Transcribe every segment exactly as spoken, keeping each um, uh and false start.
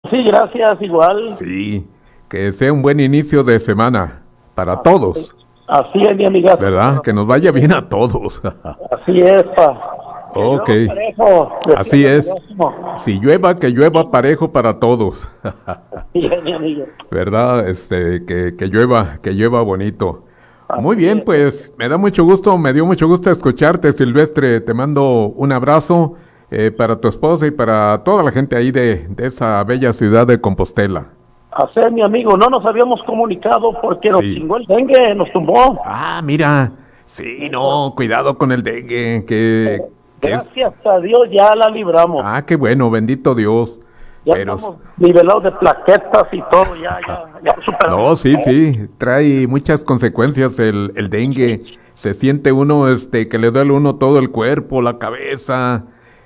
Sí, gracias, igual. Sí, que sea un buen inicio de semana para todos, Así es, mi amiga. ¿verdad? Que nos vaya bien a todos. Así es, pa. Que Ok, llueva parejo, decía así San es. Jerónimo. Si llueva, que llueva parejo para todos, Así es, mi amigo. ¿verdad? Este, que, que llueva, que llueva bonito. Muy Así bien, es. pues me da mucho gusto, me dio mucho gusto escucharte, Silvestre. Te mando un abrazo eh, para tu esposa y para toda la gente ahí de, de esa bella ciudad de Compostela. Así es, mi amigo. No nos habíamos comunicado porque nos Sí. chingó el dengue, nos tumbó. Ah, mira. Sí, no, cuidado con el dengue, que, que es... Gracias a Dios ya la libramos. Ah, qué bueno, bendito Dios. Ya Pero, estamos nivelados de plaquetas y todo, ya, ya, ya lo superamos. no, sí, sí, trae muchas consecuencias el, el dengue. Se siente uno, este, que le duele a uno todo el cuerpo, la cabeza,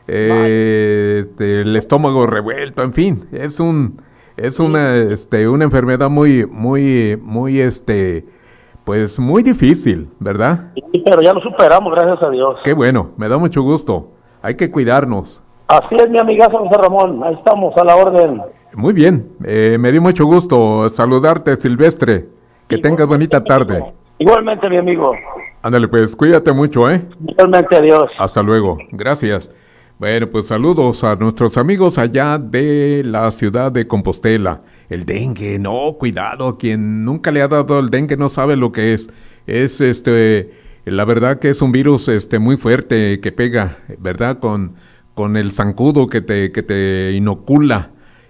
eh, este, el estómago revuelto, en fin, es un, es una, este, una enfermedad muy, muy, muy, este, pues muy difícil, ¿verdad? Sí, pero ya lo superamos, gracias a Dios. Qué bueno, me da mucho gusto. Hay que cuidarnos. Así es, mi amigazo José Ramón. Ahí estamos, a la orden. Muy bien, eh, me dio mucho gusto saludarte, Silvestre. Que tengas bonita tarde. Igualmente, mi amigo. Ándale, pues cuídate mucho, ¿eh? Igualmente, adiós. Hasta luego. Gracias. Bueno, pues saludos a nuestros amigos allá de la ciudad de Compostela. El dengue, no, cuidado, quien nunca le ha dado el dengue no sabe lo que es. Es este, la verdad que es un virus este muy fuerte que pega, ¿verdad? Con con el zancudo que te que te inocula.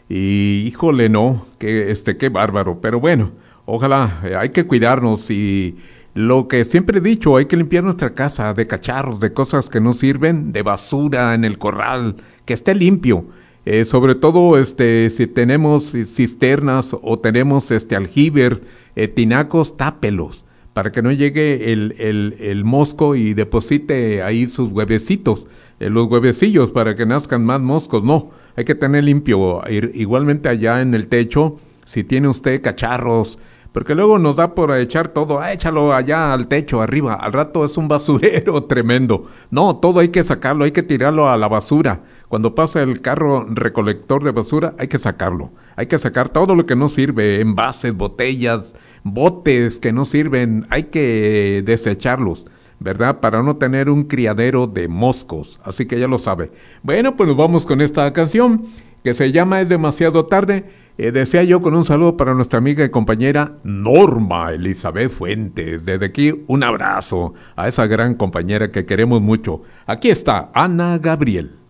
Y híjole, no, que este qué bárbaro, pero bueno, ojalá eh, hay que cuidarnos y lo que siempre he dicho, hay que limpiar nuestra casa de cacharros, de cosas que no sirven, de basura en el corral, que esté limpio. Eh, sobre todo, este, si tenemos cisternas o tenemos este aljibes, eh, tinacos, tápelos, para que no llegue el, el, el mosco y deposite ahí sus huevecitos, eh, los huevecillos, para que nazcan más moscos. No, hay que tener limpio. Igualmente allá en el techo, si tiene usted cacharros, porque luego nos da por echar todo, ah, échalo allá al techo, arriba, al rato es un basurero tremendo. No, todo hay que sacarlo, hay que tirarlo a la basura. Cuando pasa el carro recolector de basura, hay que sacarlo. Hay que sacar todo lo que no sirve, envases, botellas, botes que no sirven, hay que desecharlos, ¿verdad? Para no tener un criadero de moscos. Así que ya lo sabe. Bueno, pues nos vamos con esta canción que se llama Es demasiado tarde. Eh, desea yo con un saludo para nuestra amiga y compañera Norma Elizabeth Fuentes. Desde aquí un abrazo a esa gran compañera que queremos mucho. Aquí está Ana Gabriel.